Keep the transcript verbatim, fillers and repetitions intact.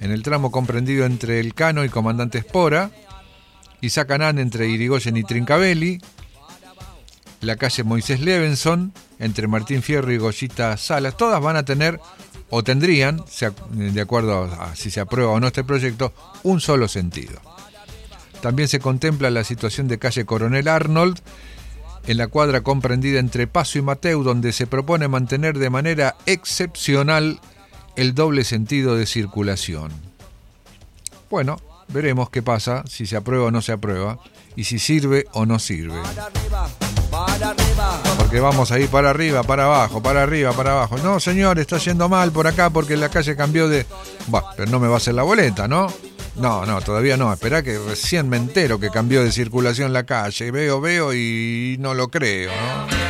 en el tramo comprendido entre Elcano y Comandante Espora, Isaac Canán entre Irigoyen y Trincavelli, la calle Moisés Levenson entre Martín Fierro y Goyita Salas. Todas van a tener, o tendrían, de acuerdo a si se aprueba o no este proyecto, un solo sentido. También se contempla la situación de calle Coronel Arnold, en la cuadra comprendida entre Paso y Mateu, donde se propone mantener de manera excepcional el doble sentido de circulación. Bueno, veremos qué pasa, si se aprueba o no se aprueba, y si sirve o no sirve. Porque vamos a ir para arriba, para abajo, para arriba, para abajo. No, señor, está yendo mal por acá porque la calle cambió de... Bah, pero no me va a hacer la boleta, ¿no? No, no, todavía no. Esperá que recién me entero que cambió de circulación la calle. Veo, veo y no lo creo, ¿no?